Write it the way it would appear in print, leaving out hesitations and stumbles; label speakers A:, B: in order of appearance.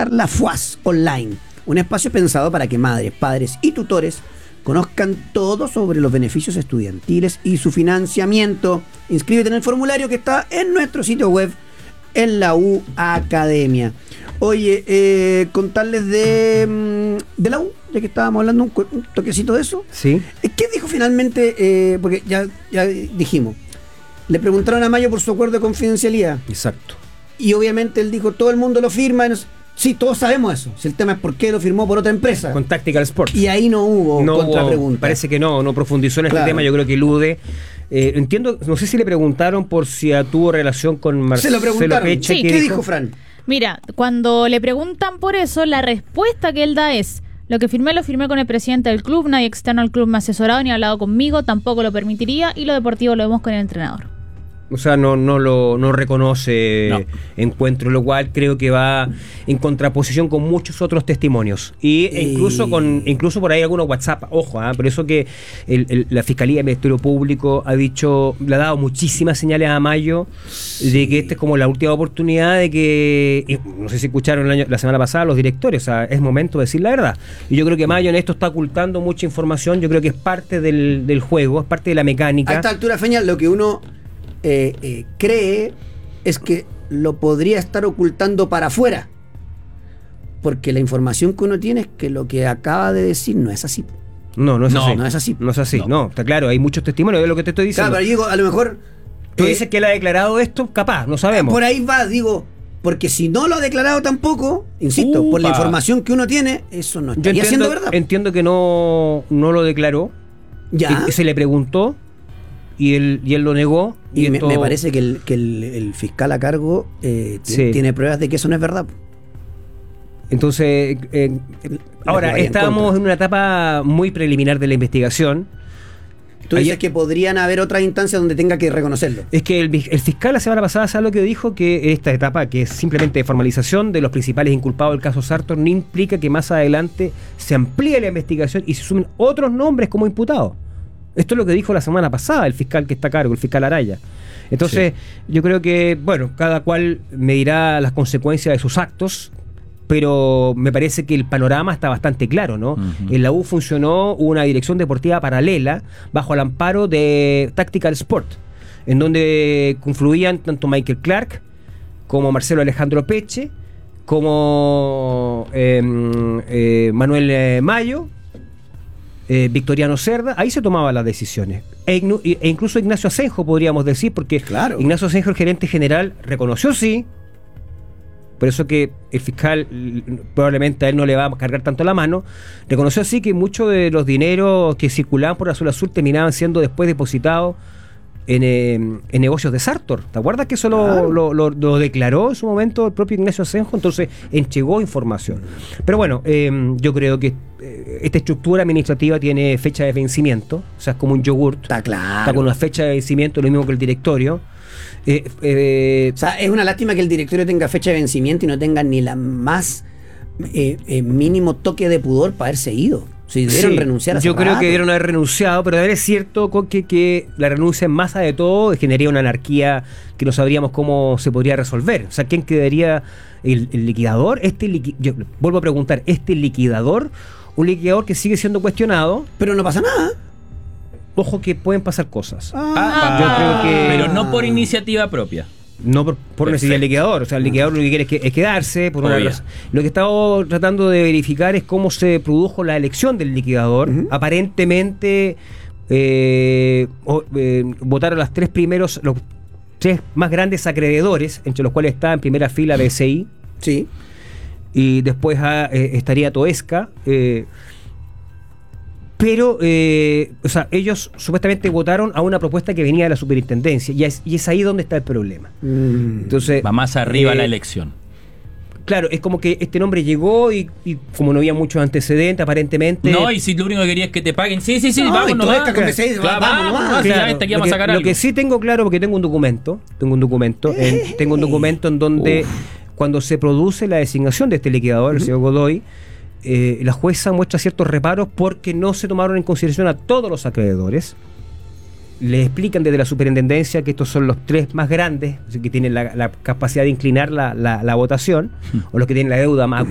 A: Charla FUAS Online, un espacio pensado para que madres, padres y tutores conozcan todo sobre los beneficios estudiantiles y su financiamiento. Inscríbete en el formulario que está en nuestro sitio web en la U Academia. Oye, contarles de la U, ya que estábamos hablando un toquecito de eso.
B: Sí.
A: ¿Qué dijo finalmente? Porque ya dijimos, le preguntaron a Mayo por su acuerdo de confidencialidad.
B: Exacto.
A: Y obviamente él dijo, todo el mundo lo firma. Sí, todos sabemos eso. Si el tema es por qué lo firmó por otra empresa.
B: Con Tactical Sports.
A: Y ahí no hubo contrapregunta.
B: Parece que no profundizó en este tema. Yo creo que elude. Entiendo, no sé si le preguntaron por si tuvo relación con Marcelo Peche.
A: Sí, ¿qué dijo Fran?
C: Mira, cuando le preguntan por eso, la respuesta que él da es: lo firmé con el presidente del club, nadie externo al club me ha asesorado ni ha hablado conmigo, tampoco lo permitiría, y lo deportivo lo vemos con el entrenador.
B: O sea, no reconoce encuentro, lo cual creo que va en contraposición con muchos otros testimonios. Incluso por ahí algunos WhatsApp, ojo, pero eso que la Fiscalía del Ministerio Público ha dicho, le ha dado muchísimas señales a Mayo de que esta es como la última oportunidad de que, no sé si escucharon la semana pasada los directores, o sea, es momento de decir la verdad. Y yo creo que Mayo en esto está ocultando mucha información, yo creo que es parte del juego, es parte de la mecánica.
A: A esta altura, Feña, lo que uno cree es que lo podría estar ocultando para afuera, porque la información que uno tiene es que lo que acaba de decir no es así.
B: No es así.
A: No es así.
B: No es así. No, está claro, hay muchos testimonios de lo que te estoy diciendo.
A: Claro, pero digo, a lo mejor
B: tú dices que él ha declarado esto, capaz, no sabemos.
A: Por ahí va, digo, porque si no lo ha declarado tampoco, insisto, por la información que uno tiene, eso no estaría siendo verdad.
B: Entiendo que no lo declaró.
A: Ya.
B: Se le preguntó y él lo negó.
A: Y me parece que el fiscal a cargo tiene pruebas de que eso no es verdad.
B: Entonces, ahora estábamos en una etapa muy preliminar de la investigación.
A: Tú dices que podrían haber otras instancias donde tenga que reconocerlo.
B: Es que el fiscal la semana pasada, ¿sabe lo que dijo? Que esta etapa, que es simplemente de formalización de los principales inculpados del caso Sartor, no implica que más adelante se amplíe la investigación y se sumen otros nombres como imputados. Esto es lo que dijo la semana pasada el fiscal que está a cargo, el fiscal Araya. Entonces, yo creo que, cada cual medirá las consecuencias de sus actos, pero me parece que el panorama está bastante claro, ¿no? Uh-huh. En la U funcionó una dirección deportiva paralela bajo el amparo de Tactical Sport, en donde confluían tanto Michael Clark como Marcelo Alejandro Peche, como Manuel Mayo, Victoriano Cerda. Ahí se tomaban las decisiones. E incluso Ignacio Asenjo, podríamos decir, porque Ignacio Asenjo, el gerente general, reconoció por eso que el fiscal probablemente a él no le va a cargar tanto la mano, reconoció así que muchos de los dineros que circulaban por Azul Azul terminaban siendo después depositados en negocios de Sartor. ¿Te acuerdas que eso lo declaró en su momento el propio Ignacio Asenjo? Entonces entregó información. Pero bueno, yo creo que esta estructura administrativa tiene fecha de vencimiento, o sea, es como un yogurt.
A: Está claro.
B: Está con una fecha de vencimiento, lo mismo que el directorio.
A: O sea, es una lástima que el directorio tenga fecha de vencimiento y no tenga ni la más mínimo toque de pudor para haberse ido. Si debieron renunciar hace
B: yo creo
A: rato.
B: que debieron haber renunciado, pero es cierto que la renuncia en masa de todo generaría una anarquía que no sabríamos cómo se podría resolver. O sea, ¿quién quedaría? ¿El liquidador? Yo vuelvo a preguntar, liquidador? Un liquidador que sigue siendo cuestionado.
A: Pero no pasa nada.
B: Ojo que pueden pasar cosas.
D: Yo creo que... Pero no por iniciativa propia.
B: No por necesidad del liquidador. O sea, el liquidador lo que quiere es quedarse por una razón. Lo que estaba tratando de verificar es cómo se produjo la elección del liquidador. Uh-huh. Aparentemente votaron los tres más grandes acreedores, entre los cuales está en primera fila BCI.
A: Sí.
B: Y después estaría Toesca. Pero, ellos supuestamente votaron a una propuesta que venía de la superintendencia y es ahí donde está el problema. Entonces,
D: va más arriba la elección.
B: Claro, es como que este nombre llegó y como no había muchos antecedentes, aparentemente...
D: No, y si lo único que quería es que te paguen, vamos, no
A: vamos a sacar
B: lo que sí tengo claro, porque tengo un documento en donde cuando se produce la designación de este liquidador, el señor Godoy, la jueza muestra ciertos reparos porque no se tomaron en consideración a todos los acreedores. Le explican desde la superintendencia que estos son los tres más grandes, que tienen la capacidad de inclinar la votación, o los que tienen la deuda más